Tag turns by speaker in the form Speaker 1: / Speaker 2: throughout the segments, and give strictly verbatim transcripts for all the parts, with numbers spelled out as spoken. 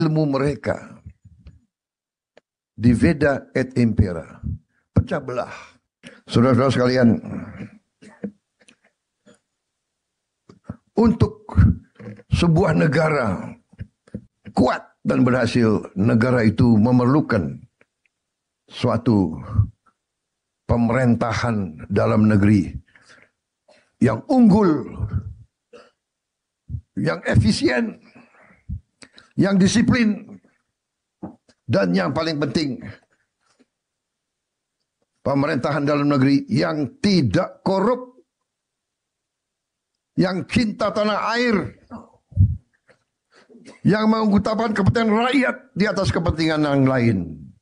Speaker 1: ilmu mereka diveda et impera, pecah belah. Saudara-saudara sekalian, untuk sebuah negara kuat dan berhasil, negara itu memerlukan suatu pemerintahan dalam negeri yang unggul, yang efisien, yang disiplin, dan yang paling penting, pemerintahan dalam negeri yang tidak korup, yang cinta tanah air, yang mengutamakan kepentingan rakyat di atas kepentingan yang lain.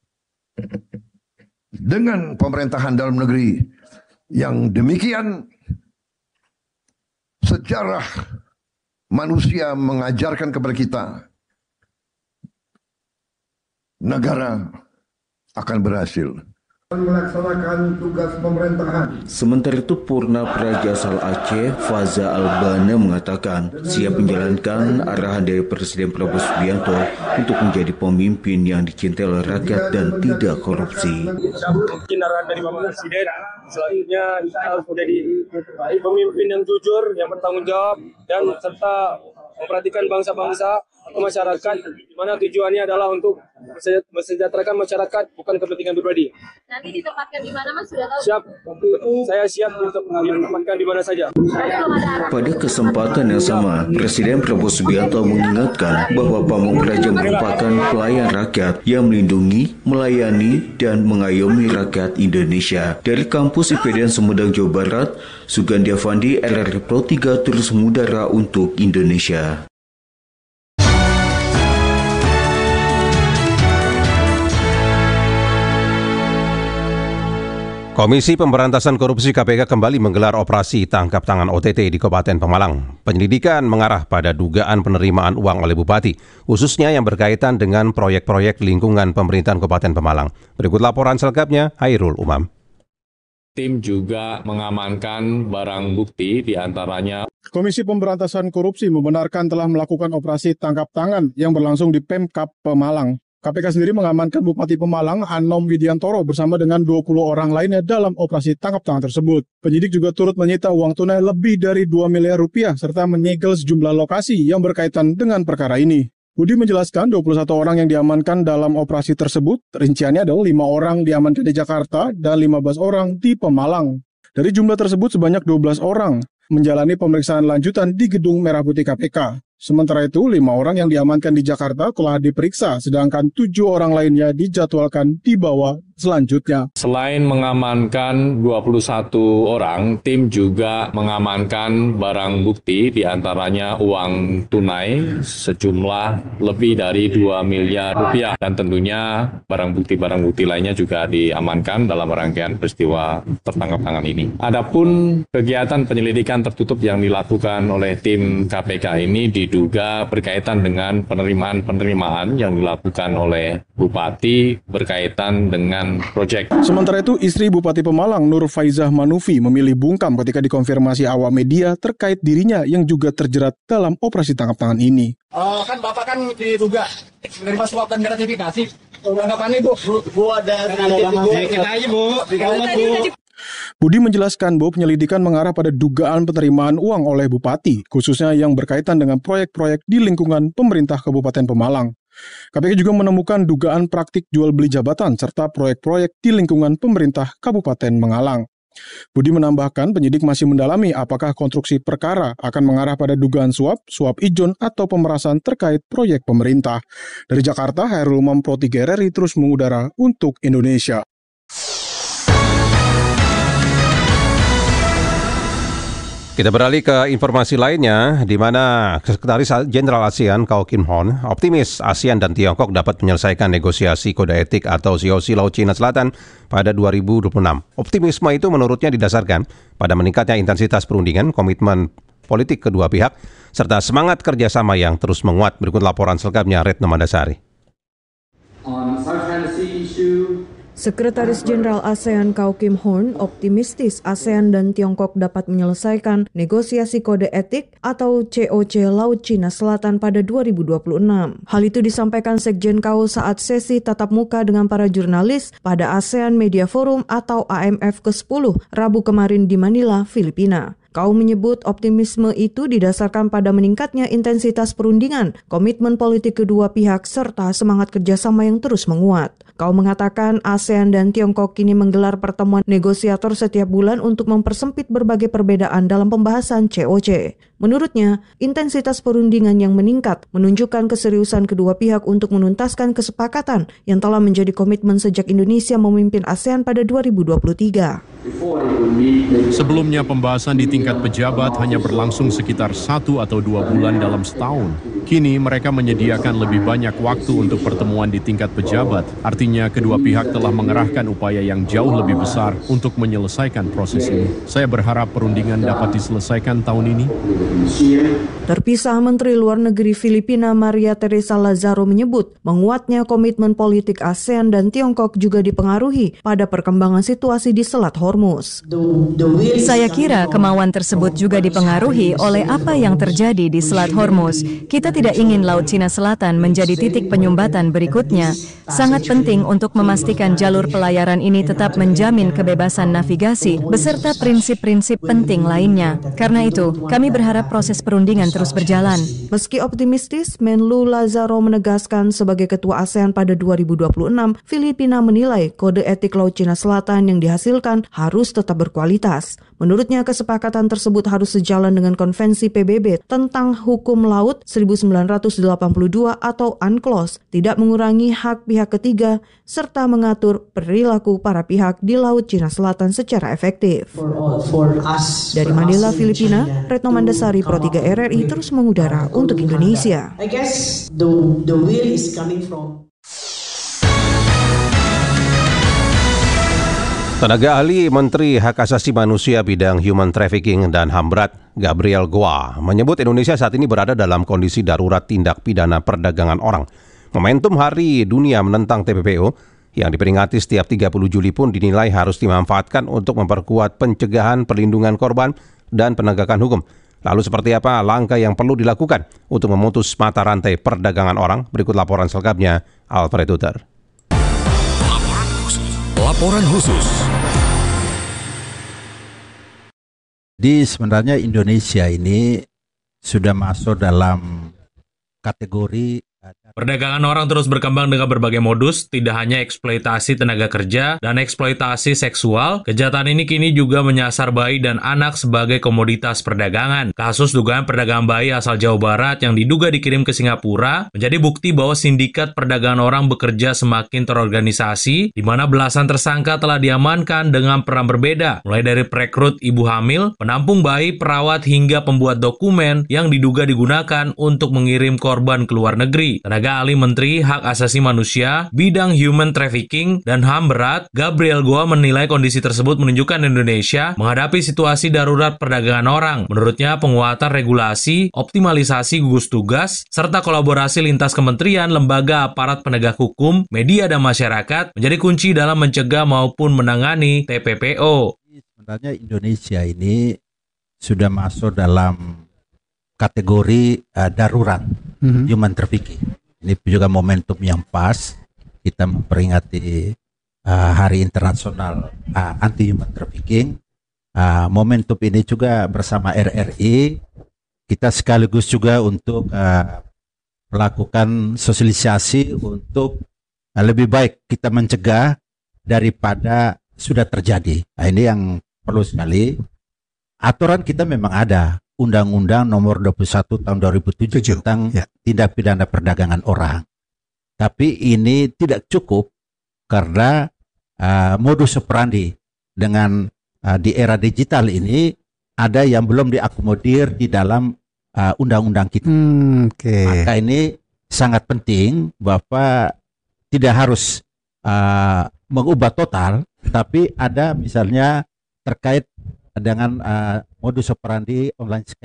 Speaker 1: Dengan pemerintahan dalam negeri yang demikian, sejarah manusia mengajarkan kepada kita, negara akan berhasil
Speaker 2: melaksanakan tugas pemerintahan.
Speaker 3: Sementara itu, Purna Praja asal Aceh, Faza Albana, mengatakan siap menjalankan arahan dari Presiden Prabowo Subianto untuk menjadi pemimpin yang dicintai oleh rakyat dan tidak korupsi.
Speaker 4: Mungkin arahan dari Bapak Presiden selanjutnya harus menjadi pemimpin yang jujur, yang bertanggung jawab, dan serta memperhatikan bangsa-bangsa atau masyarakat, di mana tujuannya adalah untuk mensejahterakan masyarakat, bukan kepentingan pribadi.
Speaker 5: Nanti ditempatkan di mana, Mas? Sudah tahu?
Speaker 4: Siap, saya siap untuk ditempatkan di mana saja.
Speaker 3: Pada kesempatan yang sama, Presiden Prabowo Subianto mengingatkan bahwa Pamong Praja merupakan pelayan rakyat yang melindungi, melayani, dan mengayomi rakyat Indonesia. Dari kampus I P D N Sumedang, Jawa Barat, Sugandi Avandi, R R I Pro tiga terus mengudara untuk Indonesia.
Speaker 6: Komisi Pemberantasan Korupsi K P K kembali menggelar operasi tangkap tangan O T T di Kabupaten Pemalang. Penyelidikan mengarah pada dugaan penerimaan uang oleh Bupati, khususnya yang berkaitan dengan proyek-proyek lingkungan pemerintahan Kabupaten Pemalang. Berikut laporan selengkapnya, Hairul Umam.
Speaker 7: Tim juga mengamankan barang bukti, diantaranya
Speaker 8: Komisi Pemberantasan Korupsi membenarkan telah melakukan operasi tangkap tangan yang berlangsung di Pemkab Pemalang. K P K sendiri mengamankan Bupati Pemalang, Anom Widiantoro, bersama dengan dua puluh orang lainnya dalam operasi tangkap tangan tersebut. Penyidik juga turut menyita uang tunai lebih dari dua miliar rupiah, serta menyegel sejumlah lokasi yang berkaitan dengan perkara ini. Budi menjelaskan dua puluh satu orang yang diamankan dalam operasi tersebut, rinciannya adalah lima orang diamankan di Jakarta dan lima belas orang di Pemalang. Dari jumlah tersebut sebanyak dua belas orang menjalani pemeriksaan lanjutan di Gedung Merah Putih K P K. Sementara itu, lima orang yang diamankan di Jakarta telah diperiksa, sedangkan tujuh orang lainnya dijadwalkan dibawa selanjutnya.
Speaker 7: Selain mengamankan dua puluh satu orang, tim juga mengamankan barang bukti, diantaranya uang tunai sejumlah lebih dari dua miliar rupiah. Dan tentunya barang bukti-barang bukti lainnya juga diamankan dalam rangkaian peristiwa tertangkap tangan ini. Adapun kegiatan penyelidikan tertutup yang dilakukan oleh tim K P K ini diduga berkaitan dengan penerimaan-penerimaan yang dilakukan oleh Bupati berkaitan dengan proyek.
Speaker 8: Sementara itu, istri Bupati Pemalang, Nur Faizah Manufi, memilih bungkam ketika dikonfirmasi awak media terkait dirinya yang juga terjerat dalam operasi tangkap tangan ini.
Speaker 9: Uh, kan Bapak kan diduga menerima suap dan gratifikasi. Tanggapannya Bu? Bu, Bu ada nanti kita aja Bu. Bu.
Speaker 8: Budi menjelaskan bahwa penyelidikan mengarah pada dugaan penerimaan uang oleh Bupati, khususnya yang berkaitan dengan proyek-proyek di lingkungan pemerintah Kabupaten Pemalang. K P K juga menemukan dugaan praktik jual beli jabatan serta proyek-proyek di lingkungan pemerintah Kabupaten Mengalang. Budi menambahkan penyidik masih mendalami apakah konstruksi perkara akan mengarah pada dugaan suap, suap ijon, atau pemerasan terkait proyek pemerintah. Dari Jakarta, Hairul Umam, Pro tiga R R I terus mengudara untuk Indonesia.
Speaker 6: Kita beralih ke informasi lainnya, di mana Sekretaris Jenderal ASEAN Kao Kim Hoon optimis ASEAN dan Tiongkok dapat menyelesaikan negosiasi kode etik atau C O C Laut Cina Selatan pada dua ribu dua puluh enam. Optimisme itu menurutnya didasarkan pada meningkatnya intensitas perundingan, komitmen politik kedua pihak, serta semangat kerjasama yang terus menguat. Berikut laporan selengkapnya Retno Mandasari.
Speaker 10: On South China Sea issue, Sekretaris Jenderal ASEAN Kau Kim Horn optimistis ASEAN dan Tiongkok dapat menyelesaikan negosiasi kode etik atau C O C Laut Cina Selatan pada dua ribu dua puluh enam. Hal itu disampaikan Sekjen Kau saat sesi tatap muka dengan para jurnalis pada ASEAN Media Forum atau A M F ke sepuluh Rabu kemarin di Manila, Filipina. Kau menyebut optimisme itu didasarkan pada meningkatnya intensitas perundingan, komitmen politik kedua pihak, serta semangat kerjasama yang terus menguat. Kau mengatakan ASEAN dan Tiongkok kini menggelar pertemuan negosiator setiap bulan untuk mempersempit berbagai perbedaan dalam pembahasan C O C. Menurutnya, intensitas perundingan yang meningkat menunjukkan keseriusan kedua pihak untuk menuntaskan kesepakatan yang telah menjadi komitmen sejak Indonesia memimpin ASEAN pada dua ribu dua puluh tiga.
Speaker 11: Sebelumnya pembahasan di tingkat pejabat hanya berlangsung sekitar satu atau dua bulan dalam setahun. Kini mereka menyediakan lebih banyak waktu untuk pertemuan di tingkat pejabat. Artinya kedua pihak telah mengerahkan upaya yang jauh lebih besar untuk menyelesaikan proses ini. Saya berharap perundingan dapat diselesaikan tahun ini.
Speaker 10: Terpisah, Menteri Luar Negeri Filipina Maria Teresa Lazaro menyebut menguatnya komitmen politik ASEAN dan Tiongkok juga dipengaruhi pada perkembangan situasi di Selat Hormuz.
Speaker 12: Saya kira kemauan tersebut juga dipengaruhi oleh apa yang terjadi di Selat Hormuz. Kita tidak ingin Laut Cina Selatan menjadi titik penyumbatan berikutnya. Sangat penting untuk memastikan jalur pelayaran ini tetap menjamin kebebasan navigasi beserta prinsip-prinsip penting lainnya. Karena itu, kami berharap proses perundingan terus berjalan.
Speaker 10: Meski optimistis, Menlu Lazaro menegaskan sebagai ketua ASEAN pada dua ribu dua puluh enam, Filipina menilai kode etik Laut Cina Selatan yang dihasilkan harus tetap berkualitas. Menurutnya, kesepakatan tersebut harus sejalan dengan Konvensi P B B tentang Hukum Laut seribu sembilan ratus delapan puluh dua atau UNCLOS, tidak mengurangi hak pihak ketiga, serta mengatur perilaku para pihak di Laut Cina Selatan secara efektif. Dari Manila, Filipina, Retno Mandasari, Pro tiga R R I terus mengudara untuk Indonesia.
Speaker 13: I guess the the will is coming from.
Speaker 6: Tenaga ahli Menteri Hak Asasi Manusia bidang Human Trafficking dan H A M Berat, Gabriel Goa, menyebut Indonesia saat ini berada dalam kondisi darurat tindak pidana perdagangan orang. Momentum Hari Dunia Menentang T P P O yang diperingati setiap tiga puluh Juli pun dinilai harus dimanfaatkan untuk memperkuat pencegahan, perlindungan korban, dan penegakan hukum. Lalu seperti apa langkah yang perlu dilakukan untuk memutus mata rantai perdagangan orang? Berikut laporan selengkapnya, Alfred Uter.
Speaker 14: Laporan khusus. Laporan khusus.
Speaker 15: Di sebenarnya Indonesia ini sudah masuk dalam kategori
Speaker 7: perdagangan orang terus berkembang dengan berbagai modus, tidak hanya eksploitasi tenaga kerja dan eksploitasi seksual. Kejahatan ini kini juga menyasar bayi dan anak sebagai komoditas perdagangan. Kasus dugaan perdagangan bayi asal Jawa Barat yang diduga dikirim ke Singapura menjadi bukti bahwa sindikat perdagangan orang bekerja semakin terorganisasi, di mana belasan tersangka telah diamankan dengan peran berbeda, mulai dari perekrut ibu hamil, penampung bayi, perawat, hingga pembuat dokumen yang diduga digunakan untuk mengirim korban ke luar negeri. Tenaga ahli Menteri Hak Asasi Manusia bidang Human Trafficking dan H A M Berat, Gabriel Goa, menilai kondisi tersebut menunjukkan Indonesia menghadapi situasi darurat perdagangan orang. Menurutnya, penguatan regulasi, optimalisasi gugus tugas, serta kolaborasi lintas kementerian, lembaga, aparat penegak hukum, media, dan masyarakat menjadi kunci dalam mencegah maupun menangani T P P O.
Speaker 15: Sebenarnya Indonesia ini sudah masuk dalam kategori uh, darurat mm-hmm. human trafficking. Ini juga momentum yang pas kita memperingati uh, Hari Internasional uh, Anti Human Trafficking. Uh, momentum ini juga bersama R R I kita sekaligus juga untuk uh, melakukan sosialisasi untuk uh, lebih baik kita mencegah daripada sudah terjadi. Nah, ini yang perlu sekali. Aturan kita memang ada. Undang-Undang Nomor dua puluh satu Tahun dua ribu tujuh tentang ya. Tindak pidana perdagangan orang. Tapi ini tidak cukup karena uh, modus operandi dengan uh, di era digital ini ada yang belum diakomodir di dalam uh, undang-undang kita.
Speaker 16: Hmm, okay.
Speaker 15: Maka ini sangat penting bahwa tidak harus uh, mengubah total, tapi ada misalnya terkait dengan uh, modus operandi online scam.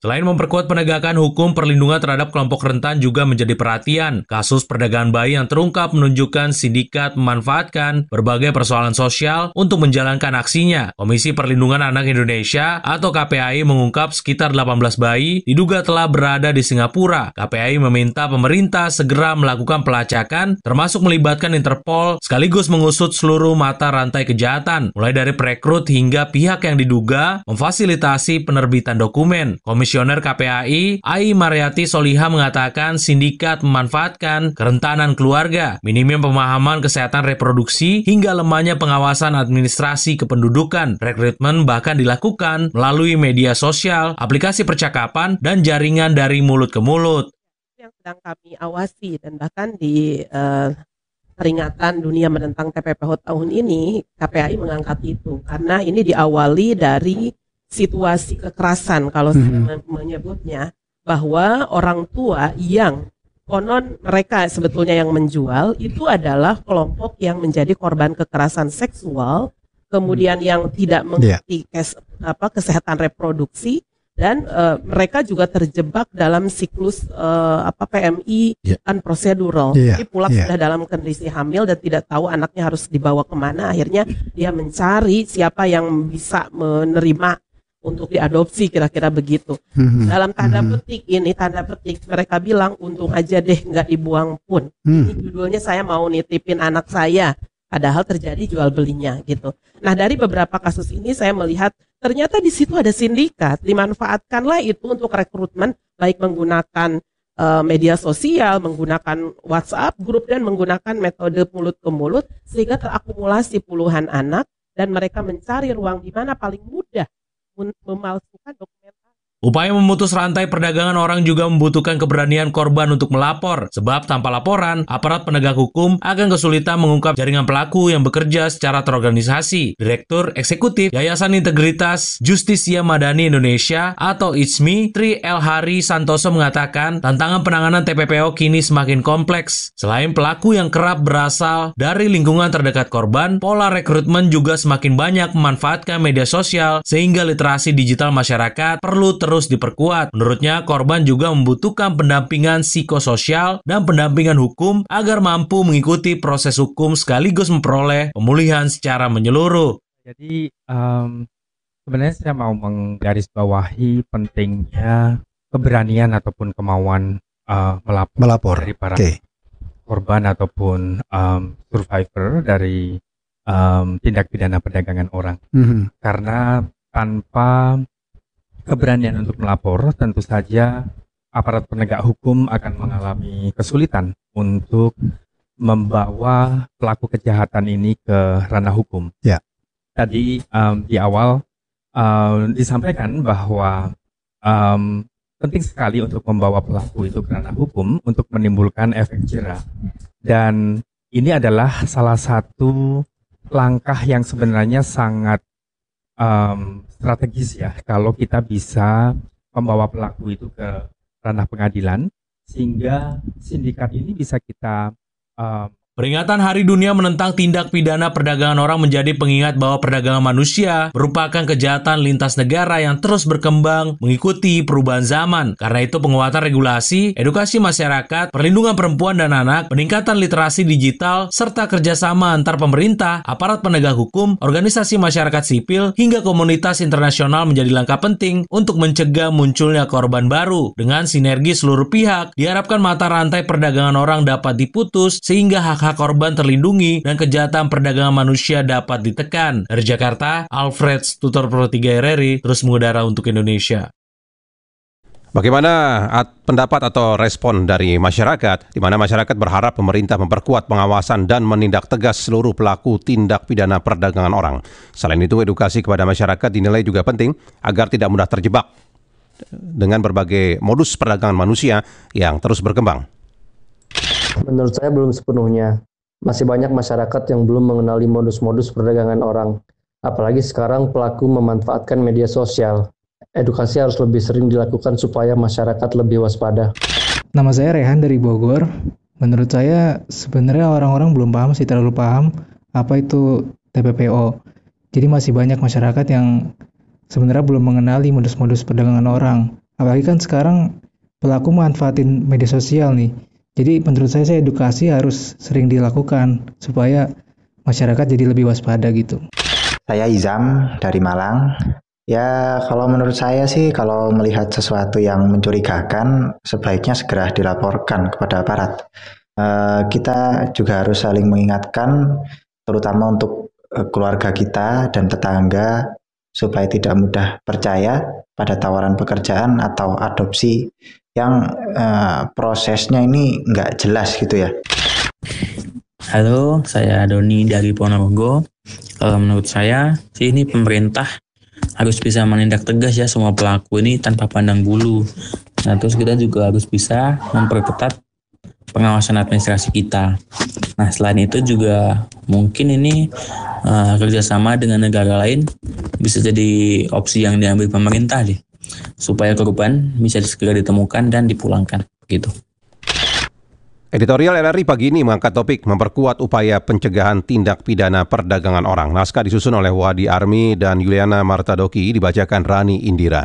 Speaker 16: Selain memperkuat penegakan hukum, perlindungan terhadap kelompok rentan juga menjadi perhatian. Kasus perdagangan bayi yang terungkap menunjukkan sindikat memanfaatkan berbagai persoalan sosial untuk menjalankan aksinya. Komisi Perlindungan Anak Indonesia atau K P A I mengungkap sekitar delapan belas bayi diduga telah berada di Singapura. K P A I meminta pemerintah segera melakukan pelacakan, termasuk melibatkan Interpol, sekaligus mengusut seluruh mata rantai kejahatan, mulai dari perekrut hingga pihak yang diduga memfasilitasi penerbitan dokumen. Komisioner K P A I, Ai Mariati Soliha mengatakan sindikat memanfaatkan kerentanan keluarga, minimnya pemahaman kesehatan reproduksi, hingga lemahnya pengawasan administrasi kependudukan. Rekrutmen bahkan dilakukan melalui media sosial, aplikasi percakapan, dan jaringan dari mulut ke mulut.
Speaker 17: Yang sedang kami awasi dan bahkan di uh, peringatan dunia menentang T P P H tahun ini, K P A I mengangkat itu karena ini diawali dari situasi kekerasan kalau mm-hmm. saya menyebutnya, bahwa orang tua yang konon mereka sebetulnya yang menjual itu adalah kelompok yang menjadi korban kekerasan seksual, kemudian mm. yang tidak mengerti yeah. kes, apa, kesehatan reproduksi, dan uh, mereka juga terjebak dalam siklus uh, apa P M I yeah. dan prosedural. Yeah. Jadi pulang yeah. sudah dalam kondisi hamil dan tidak tahu anaknya harus dibawa kemana. Akhirnya dia mencari siapa yang bisa menerima untuk diadopsi, kira-kira begitu. Hmm. Dalam tanda petik ini, tanda petik mereka bilang untung aja deh nggak dibuang pun. Hmm. Ini judulnya saya mau nitipin anak saya, padahal terjadi jual belinya gitu. Nah dari beberapa kasus ini saya melihat ternyata di situ ada sindikat, dimanfaatkanlah itu untuk rekrutmen, baik menggunakan uh, media sosial, menggunakan WhatsApp grup, dan menggunakan metode mulut ke mulut, sehingga terakumulasi puluhan anak dan mereka mencari ruang di mana paling mudah memalsukan dokumen.
Speaker 16: Upaya memutus rantai perdagangan orang juga membutuhkan keberanian korban untuk melapor, sebab tanpa laporan, aparat penegak hukum akan kesulitan mengungkap jaringan pelaku yang bekerja secara terorganisasi. Direktur Eksekutif Yayasan Integritas Justisia Madani Indonesia atau I J M I, Tri L. Hari Santoso mengatakan tantangan penanganan T P P O kini semakin kompleks. Selain pelaku yang kerap berasal dari lingkungan terdekat korban, pola rekrutmen juga semakin banyak memanfaatkan media sosial sehingga literasi digital masyarakat perlu terus terus diperkuat. Menurutnya, korban juga membutuhkan pendampingan psikososial dan pendampingan hukum agar mampu mengikuti proses hukum sekaligus memperoleh pemulihan secara menyeluruh.
Speaker 18: Jadi, um, sebenarnya saya mau menggarisbawahi pentingnya keberanian ataupun kemauan uh, melapor,
Speaker 19: melapor
Speaker 18: dari para
Speaker 19: okay.
Speaker 18: korban ataupun um, survivor dari um, tindak pidana perdagangan orang. Mm-hmm. Karena tanpa keberanian untuk melapor, tentu saja aparat penegak hukum akan mengalami kesulitan untuk membawa pelaku kejahatan ini ke ranah hukum.
Speaker 19: Ya.
Speaker 18: Tadi um, di awal um, disampaikan bahwa um, penting sekali untuk membawa pelaku itu ke ranah hukum untuk menimbulkan efek jera. Dan ini adalah salah satu langkah yang sebenarnya sangat Um, strategis ya, kalau kita bisa membawa pelaku itu ke ranah pengadilan sehingga sindikat ini bisa kita um,
Speaker 16: Peringatan Hari Dunia menentang tindak pidana perdagangan orang menjadi pengingat bahwa perdagangan manusia merupakan kejahatan lintas negara yang terus berkembang mengikuti perubahan zaman. Karena itu penguatan regulasi, edukasi masyarakat, perlindungan perempuan dan anak, peningkatan literasi digital, serta kerjasama antar pemerintah, aparat penegak hukum, organisasi masyarakat sipil, hingga komunitas internasional menjadi langkah penting untuk mencegah munculnya korban baru. Dengan sinergi seluruh pihak, diharapkan mata rantai perdagangan orang dapat diputus sehingga hak hak korban terlindungi dan kejahatan perdagangan manusia dapat ditekan. Dari Jakarta, Alfred Tutor Pro tiga R R I terus mengudara untuk Indonesia.
Speaker 6: Bagaimana pendapat atau respon dari masyarakat, di mana masyarakat berharap pemerintah memperkuat pengawasan dan menindak tegas seluruh pelaku tindak pidana perdagangan orang. Selain itu, edukasi kepada masyarakat dinilai juga penting agar tidak mudah terjebak dengan berbagai modus perdagangan manusia yang terus berkembang.
Speaker 20: Menurut saya belum sepenuhnya. Masih banyak masyarakat yang belum mengenali modus-modus perdagangan orang. Apalagi sekarang pelaku memanfaatkan media sosial. Edukasi harus lebih sering dilakukan supaya masyarakat lebih waspada.
Speaker 21: Nama saya Rehan dari Bogor. Menurut saya sebenarnya orang-orang belum paham sih, terlalu paham apa itu T P P O. Jadi masih banyak masyarakat yang sebenarnya belum mengenali modus-modus perdagangan orang. Apalagi kan sekarang pelaku manfaatin media sosial nih. Jadi menurut saya, saya edukasi harus sering dilakukan supaya masyarakat jadi lebih waspada gitu.
Speaker 19: Saya Izam dari Malang. Ya, kalau menurut saya sih, kalau melihat sesuatu yang mencurigakan, sebaiknya segera dilaporkan kepada aparat. Uh, kita juga harus saling mengingatkan, terutama untuk uh, keluarga kita dan tetangga, supaya tidak mudah percaya pada tawaran pekerjaan atau adopsi yang uh, prosesnya ini nggak jelas gitu ya.
Speaker 22: Halo, saya Doni dari Ponorogo. Kalau menurut saya, sih ini pemerintah harus bisa menindak tegas ya semua pelaku ini tanpa pandang bulu. Nah, terus kita juga harus bisa memperketat pengawasan administrasi kita. Nah, selain itu juga mungkin ini uh, kerjasama dengan negara lain bisa jadi opsi yang diambil pemerintah deh, supaya korban bisa segera ditemukan dan dipulangkan. Begitu.
Speaker 6: Editorial R R I pagi ini mengangkat topik memperkuat upaya pencegahan tindak pidana perdagangan orang. Naskah disusun oleh Wadi Armi dan Yuliana Martadoki, dibacakan Rani Indira.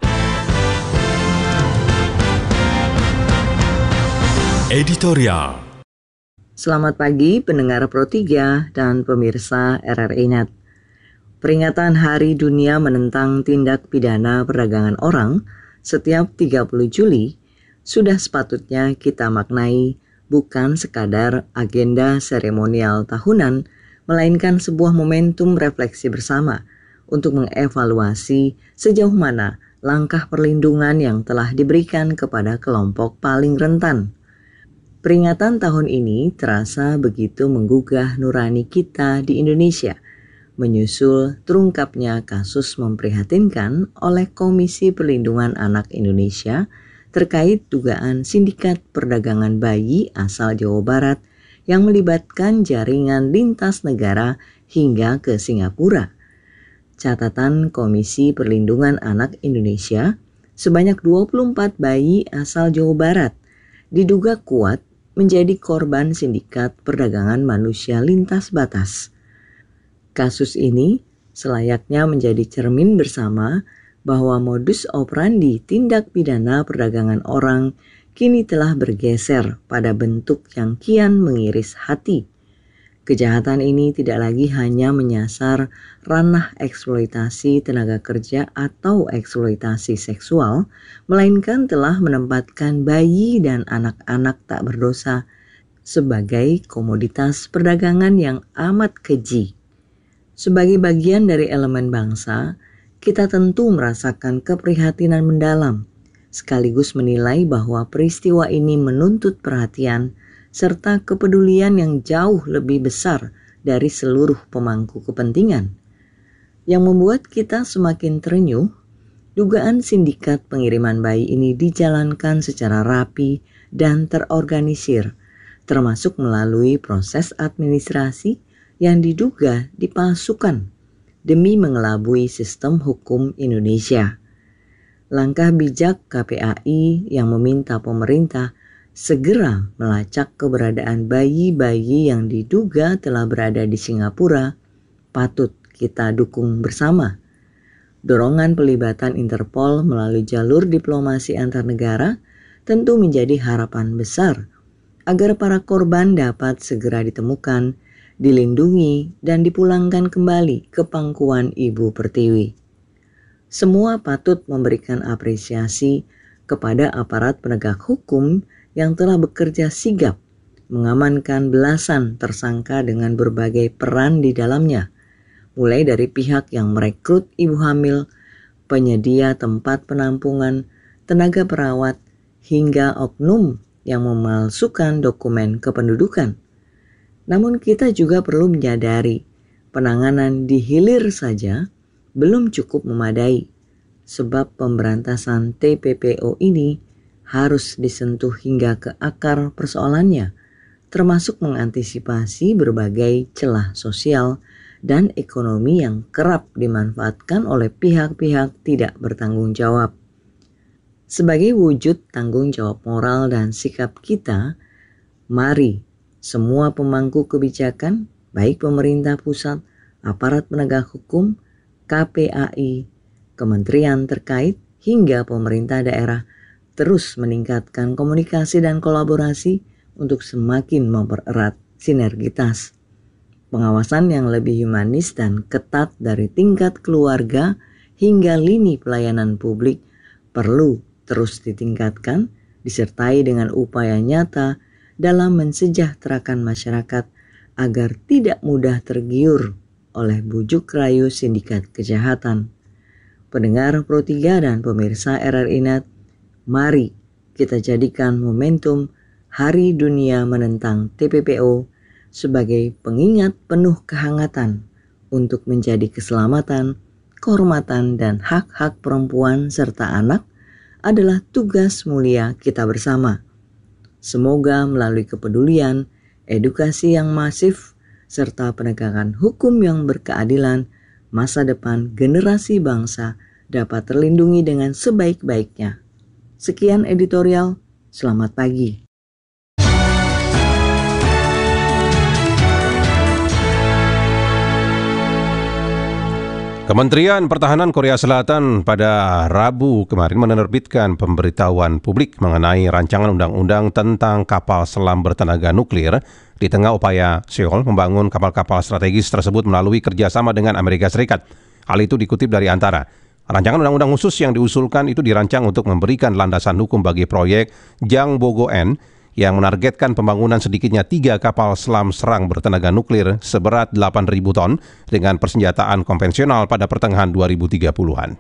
Speaker 14: Editorial.
Speaker 23: Selamat pagi pendengar Pro tiga dan pemirsa R R I Net. Peringatan Hari Dunia menentang tindak pidana perdagangan orang setiap tiga puluh Juli sudah sepatutnya kita maknai bukan sekadar agenda seremonial tahunan, melainkan sebuah momentum refleksi bersama untuk mengevaluasi sejauh mana langkah perlindungan yang telah diberikan kepada kelompok paling rentan. Peringatan tahun ini terasa begitu menggugah nurani kita di Indonesia, menyusul terungkapnya kasus memprihatinkan oleh Komisi Perlindungan Anak Indonesia terkait dugaan sindikat perdagangan bayi asal Jawa Barat yang melibatkan jaringan lintas negara hingga ke Singapura. Catatan Komisi Perlindungan Anak Indonesia, sebanyak dua puluh empat bayi asal Jawa Barat diduga kuat menjadi korban sindikat perdagangan manusia lintas batas. Kasus ini selayaknya menjadi cermin bersama bahwa modus operandi tindak pidana perdagangan orang kini telah bergeser pada bentuk yang kian mengiris hati. Kejahatan ini tidak lagi hanya menyasar ranah eksploitasi tenaga kerja atau eksploitasi seksual, melainkan telah menempatkan bayi dan anak-anak tak berdosa sebagai komoditas perdagangan yang amat keji. Sebagai bagian dari elemen bangsa, kita tentu merasakan keprihatinan mendalam, sekaligus menilai bahwa peristiwa ini menuntut perhatian serta kepedulian yang jauh lebih besar dari seluruh pemangku kepentingan. Yang membuat kita semakin terenyuh, dugaan sindikat pengiriman bayi ini dijalankan secara rapi dan terorganisir, termasuk melalui proses administrasi yang diduga dipalsukan demi mengelabui sistem hukum Indonesia. Langkah bijak K P A I yang meminta pemerintah segera melacak keberadaan bayi-bayi yang diduga telah berada di Singapura patut kita dukung bersama. Dorongan pelibatan Interpol melalui jalur diplomasi antar negara tentu menjadi harapan besar agar para korban dapat segera ditemukan, dilindungi, dan dipulangkan kembali ke pangkuan Ibu Pertiwi. Semua patut memberikan apresiasi kepada aparat penegak hukum yang telah bekerja sigap mengamankan belasan tersangka dengan berbagai peran di dalamnya, mulai dari pihak yang merekrut ibu hamil, penyedia tempat penampungan, tenaga perawat, hingga oknum yang memalsukan dokumen kependudukan. Namun kita juga perlu menyadari penanganan di hilir saja belum cukup memadai, sebab pemberantasan T P P O ini harus disentuh hingga ke akar persoalannya, termasuk mengantisipasi berbagai celah sosial dan ekonomi yang kerap dimanfaatkan oleh pihak-pihak tidak bertanggung jawab. Sebagai wujud tanggung jawab moral dan sikap kita, mari semua pemangku kebijakan, baik pemerintah pusat, aparat penegak hukum, K P A I, kementerian terkait, hingga pemerintah daerah terus meningkatkan komunikasi dan kolaborasi untuk semakin mempererat sinergitas. Pengawasan yang lebih humanis dan ketat dari tingkat keluarga hingga lini pelayanan publik perlu terus ditingkatkan, disertai dengan upaya nyata dalam mensejahterakan masyarakat agar tidak mudah tergiur oleh bujuk rayu sindikat kejahatan. Pendengar Pro tiga dan pemirsa R R I Net, mari kita jadikan momentum Hari Dunia Menentang T P P O sebagai pengingat penuh kehangatan untuk menjadi keselamatan, kehormatan, dan hak-hak perempuan serta anak adalah tugas mulia kita bersama. Semoga melalui kepedulian, edukasi yang masif, serta penegakan hukum yang berkeadilan, masa depan generasi bangsa dapat terlindungi dengan sebaik-baiknya. Sekian editorial, selamat pagi.
Speaker 6: Kementerian Pertahanan Korea Selatan pada Rabu kemarin menerbitkan pemberitahuan publik mengenai rancangan undang-undang tentang kapal selam bertenaga nuklir di tengah upaya Seoul membangun kapal-kapal strategis tersebut melalui kerjasama dengan Amerika Serikat. Hal itu dikutip dari Antara. Rancangan undang-undang khusus yang diusulkan itu dirancang untuk memberikan landasan hukum bagi proyek Jangbogo-N yang menargetkan pembangunan sedikitnya tiga kapal selam serang bertenaga nuklir seberat delapan ribu ton dengan persenjataan konvensional pada pertengahan dua ribu tiga puluhan.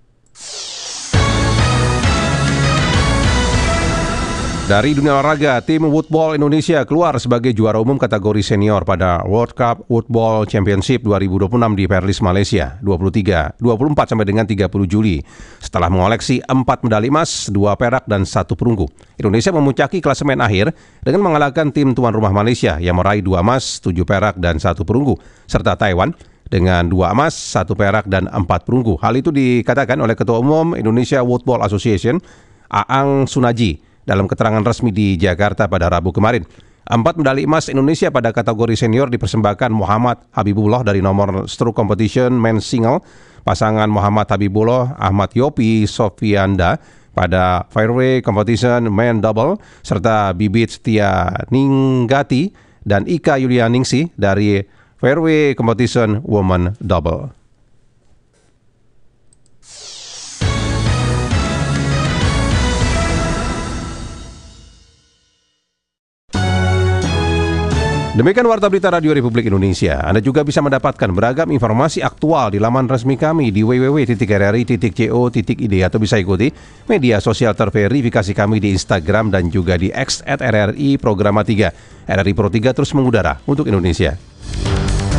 Speaker 6: Dari dunia olahraga, tim Woodball Indonesia keluar sebagai juara umum kategori senior pada World Cup Woodball Championship dua ribu dua puluh enam di Perlis, Malaysia, dua puluh tiga, dua puluh empat sampai dengan tiga puluh Juli. Setelah mengoleksi empat medali emas, dua perak dan satu perunggu. Indonesia memuncaki klasemen akhir dengan mengalahkan tim tuan rumah Malaysia yang meraih dua emas, tujuh perak dan satu perunggu, serta Taiwan dengan dua emas, satu perak dan empat perunggu. Hal itu dikatakan oleh Ketua Umum Indonesia Woodball Association, Aang Sunaji, dalam keterangan resmi di Jakarta pada Rabu kemarin. Empat medali emas Indonesia pada kategori senior dipersembahkan Muhammad Habibullah dari nomor stroke competition men's single, pasangan Muhammad Habibullah Ahmad Yopi Sofianda pada fairway competition men double, serta Bibit Setia Ninggati dan Ika Yulianingsi dari fairway competition women double. Demikian Warta Berita Radio Republik Indonesia. Anda juga bisa mendapatkan beragam informasi aktual di laman resmi kami di w w w titik r r i titik co titik i d atau bisa ikuti media sosial terverifikasi kami di Instagram dan juga di X at R R I Programa tiga. R R I Pro tiga terus mengudara untuk Indonesia.